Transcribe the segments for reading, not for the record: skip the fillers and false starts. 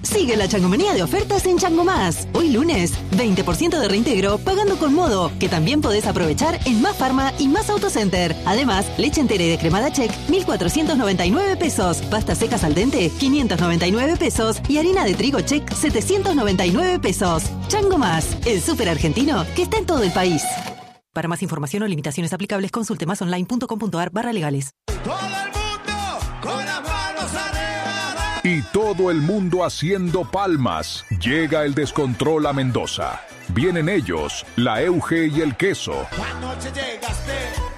Sigue la changomanía de ofertas en Chango Más. Hoy lunes, 20% de reintegro pagando con Modo, que también podés aprovechar en Más Farma y Más Autocenter. Además, leche entera y descremada Check, 1.499 pesos. Pastas secas al dente, 599 pesos. Y harina de trigo Check, 799 pesos. Chango Más, el súper argentino que está en todo el país. Para más información o limitaciones aplicables, consulte másonline.com.ar/legales. ¡Todo el mundo con las manos arriba! Y todo el mundo haciendo palmas. Llega el descontrol a Mendoza. Vienen ellos, la Euge y el Queso. Anoche llegaste.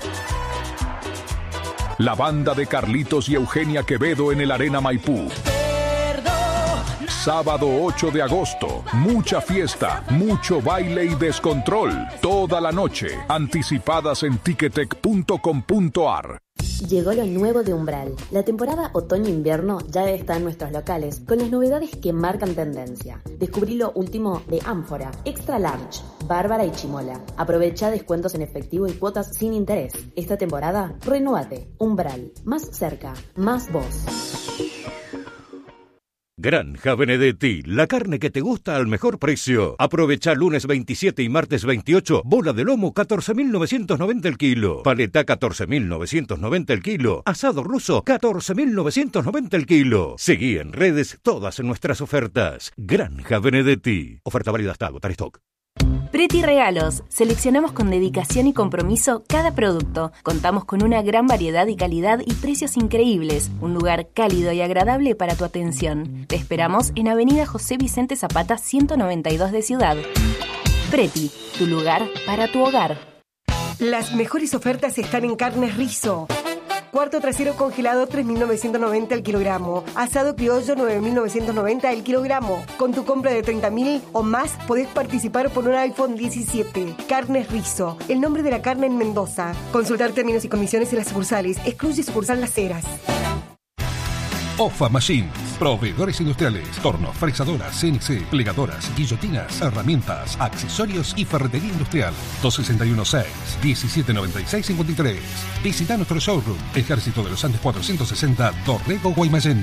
La banda de Carlitos y Eugenia Quevedo en el Arena Maipú. Sábado 8 de agosto, mucha fiesta, mucho baile y descontrol. Toda la noche, anticipadas en ticketek.com.ar. Llegó lo nuevo de Umbral. La temporada otoño-invierno ya está en nuestros locales, con las novedades que marcan tendencia. Descubrí lo último de Ánfora, Extra Large, Bárbara y Chimola. Aprovecha descuentos en efectivo y cuotas sin interés. Esta temporada, renúvate. Umbral, más cerca, más vos. Granja Benedetti, la carne que te gusta al mejor precio. Aprovecha lunes 27 y martes 28, bola de lomo 14.990 el kilo, paleta 14.990 el kilo, asado ruso 14.990 el kilo. Seguí en redes todas nuestras ofertas. Granja Benedetti. Oferta válida hasta agotar stock. Preti Regalos. Seleccionamos con dedicación y compromiso cada producto. Contamos con una gran variedad y calidad y precios increíbles. Un lugar cálido y agradable para tu atención. Te esperamos en Avenida José Vicente Zapata 192 de Ciudad. Preti, tu lugar para tu hogar. Las mejores ofertas están en Carnes Rizo. Cuarto trasero congelado 3.990 el kilogramo. Asado criollo 9.990 el kilogramo. Con tu compra de 30.000 o más podés participar por un iPhone 17. Carnes Rizo, el nombre de la carne en Mendoza. Consultar términos y condiciones en las sucursales. Excluye sucursal Las Heras. OFA Machines, proveedores industriales, tornos, fresadoras, CNC, plegadoras, guillotinas, herramientas, accesorios y ferretería industrial. 261-6-1796-53. Visita nuestro showroom, Ejército de los Andes 460, Dorrego, Guaymallén.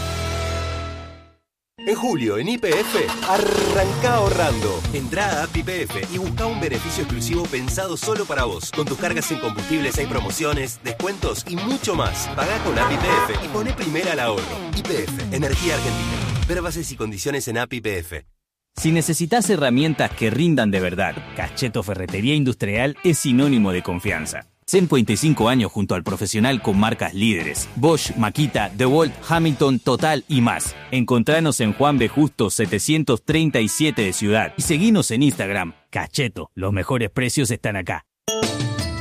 En julio, en YPF, arranca ahorrando. Entrá a App YPF y busca un beneficio exclusivo pensado solo para vos. Con tus cargas en combustibles hay promociones, descuentos y mucho más. Pagá con App YPF y poné primera al ahorro. YPF, Energía Argentina. Ver bases y condiciones en App YPF. Si necesitas herramientas que rindan de verdad, Cacheto Ferretería Industrial es sinónimo de confianza. 125 años junto al profesional con marcas líderes. Bosch, Makita, DeWalt, Hamilton, Total y más. Encontranos en Juan B. Justo 737 de Ciudad y seguinos en Instagram. Cacheto, los mejores precios están acá.